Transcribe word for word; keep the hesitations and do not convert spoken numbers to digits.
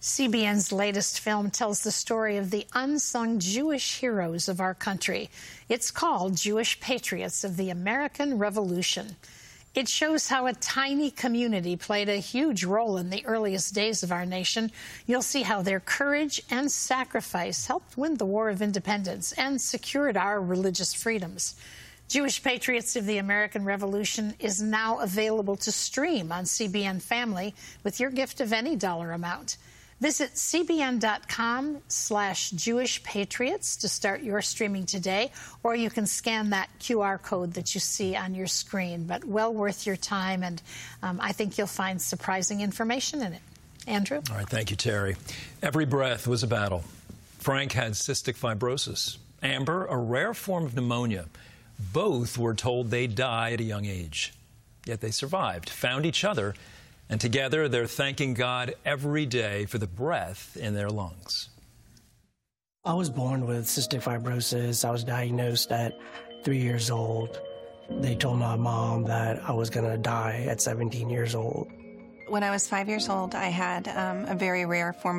C B N's latest film tells the story of the unsung Jewish heroes of our country. It's called Jewish Patriots of the American Revolution. It shows how a tiny community played a huge role in the earliest days of our nation. You'll see how their courage and sacrifice helped win the War of Independence and secured our religious freedoms. Jewish Patriots of the American Revolution is now available to stream on C B N Family with your gift of any dollar amount. Visit cbn.com slash Jewish Patriots to start your streaming today, or you can scan that Q R code that you see on your screen. But well worth your time, and um, I think you'll find surprising information in it. Andrew? All right, thank you, Terry. Every breath was a battle. Frank had cystic fibrosis. Amber, a rare form of pneumonia. Both were told they'd die at a young age. Yet they survived, found each other, and together they're thanking God every day for the breath in their lungs. I was born with cystic fibrosis. I was diagnosed at three years old. They told my mom that I was going to die at seventeen years old. When I was five years old, I had um, a very rare form